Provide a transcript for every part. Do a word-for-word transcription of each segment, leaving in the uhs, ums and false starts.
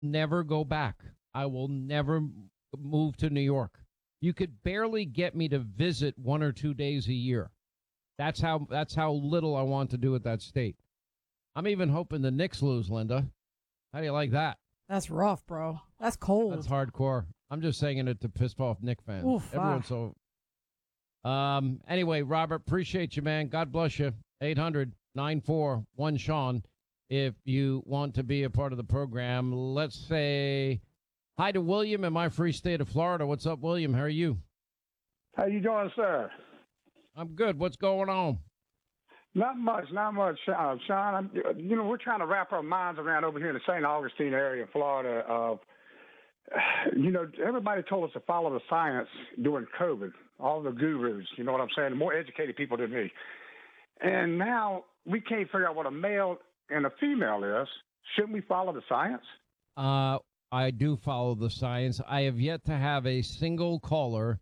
never go back. I will never move to New York. You could barely get me to visit one or two days a year. That's how that's how little I want to do with that state. I'm even hoping the Knicks lose, Linda. How do you like that? That's rough, bro. That's cold. That's hardcore. I'm just saying it to piss off Knicks fans. Oof, Everyone's so. Um. Anyway, Robert, appreciate you, man. God bless you. eight hundred nine four one Sean. If you want to be a part of the program, let's say hi to William in my free state of Florida. What's up, William? How are you? How you doing, sir? I'm good. What's going on? Not much, not much, uh, Sean. I'm, you know, we're trying to wrap our minds around over here in the Saint Augustine area in Florida. Of, you know, everybody told us to follow the science during COVID. All the gurus, you know what I'm saying? The more educated people than me. And now we can't figure out what a male and a female is. Shouldn't we follow the science? Uh, I do follow the science. I have yet to have a single caller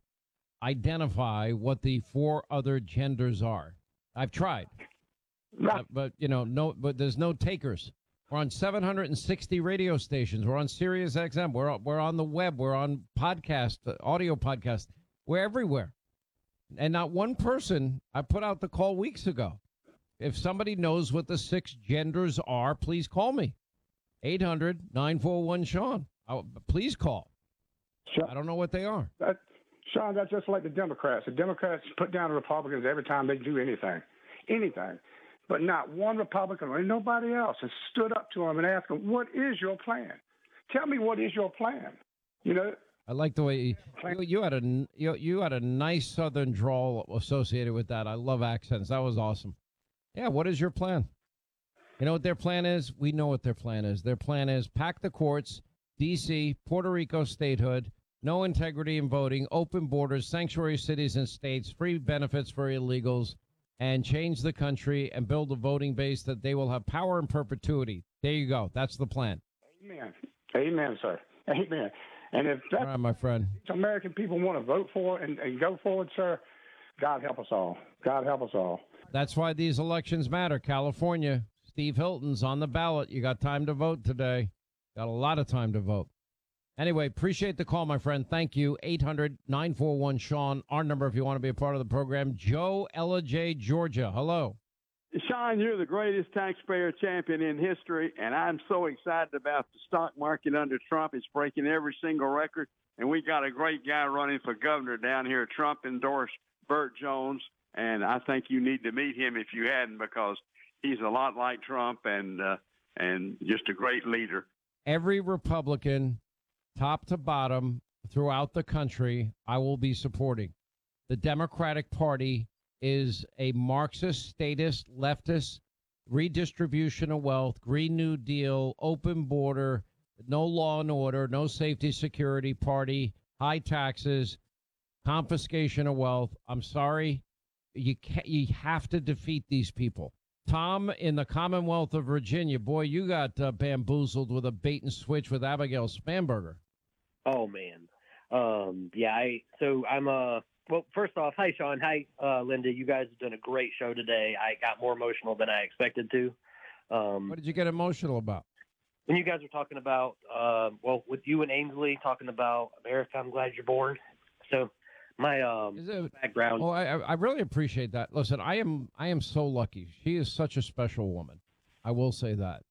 identify what the four other genders are. I've tried, Right. uh, but you know, no, but there's no takers. We're on seven hundred sixty radio stations. We're on Sirius X M. We're we're on the web. We're on podcast, uh, audio podcast. We're everywhere, and not one person. I put out the call weeks ago. If somebody knows what the six genders are, please call me. eight hundred nine four one Sean. Oh, please call. Sure. I don't know what they are. That, Sean, that's just like the Democrats. The Democrats put down the Republicans every time they do anything, anything. But not one Republican or nobody else has stood up to them and asked them, what is your plan? Tell me what is your plan? You know, I like the way you, you, you had a you, you had a nice Southern drawl associated with that. I love accents. That was awesome. Yeah, what is your plan? You know what their plan is? We know what their plan is. Their plan is pack the courts, D C, Puerto Rico statehood, no integrity in voting, open borders, sanctuary cities and states, free benefits for illegals, and change the country and build a voting base that they will have power in perpetuity. There you go. That's the plan. Amen. Amen, sir. Amen. And if that's All right, my friend. what American people want to vote for and, and go forward, sir, God help us all. God help us all. That's why these elections matter. California, Steve Hilton's on the ballot. You got time to vote today. Got a lot of time to vote. Anyway, appreciate the call, my friend. Thank you. eight hundred nine four one Sean. Our number if you want to be a part of the program. Joe, Ella J, Georgia. Hello. Sean, you're the greatest taxpayer champion in history, and I'm so excited about the stock market under Trump. It's breaking every single record, and we got a great guy running for governor down here. Trump endorsed Burt Jones, and I think you need to meet him if you hadn't, because he's a lot like Trump and uh, and just a great leader. Every Republican, top to bottom, throughout the country, I will be supporting. The Democratic Party is a Marxist, statist, leftist, redistribution of wealth, Green New Deal, open border, no law and order, no safety security party, high taxes, confiscation of wealth. I'm sorry. You can't, you have to defeat these people. Tom in the Commonwealth of Virginia. Boy, you got uh, bamboozled with a bait and switch with Abigail Spanberger. Oh, man. Um, yeah, I so I'm uh well, first off, hi, Sean. Hi, uh, Linda. You guys have done a great show today. I got more emotional than I expected to. Um, What did you get emotional about? when you guys were talking about, uh, well, with you and Ainsley talking about America, I'm glad you're born. So my um, Is it- background. Oh, I, I really appreciate that. Listen, I am I am so lucky. She is such a special woman. I will say that.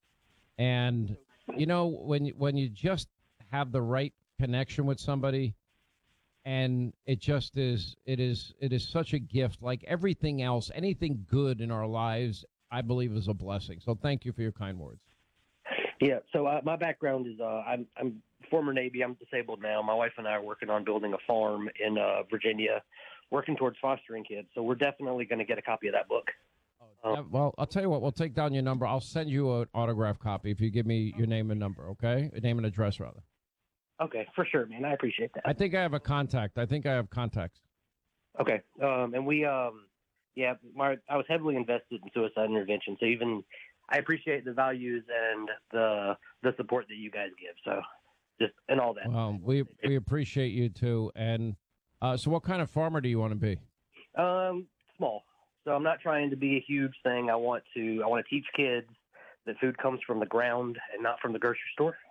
And you know, when you- when you just have the right connection with somebody, and it just is it is it is such a gift. Like everything else, anything good in our lives, I believe is a blessing. So thank you for your kind words. Yeah, so uh, my background is uh, I'm I'm former Navy. I'm disabled now. My wife and I are working on building a farm in uh, Virginia, working towards fostering kids. So we're definitely going to get a copy of that book. Yeah, well, I'll tell you what. We'll take down your number. I'll send you an autograph copy if you give me your name and number. Okay, your name and address rather. Okay, for sure, man. I appreciate that. I think I have a contact. I think I have contacts. Okay, um, and we, um, yeah, my, I was heavily invested in suicide intervention. So even I appreciate the values and the the support that you guys give. So just and all that. Well, we we appreciate you too. And uh, so, what kind of farmer do you want to be? Um, small. So I'm not trying to be a huge thing. I want to I want to teach kids that food comes from the ground and not from the grocery store.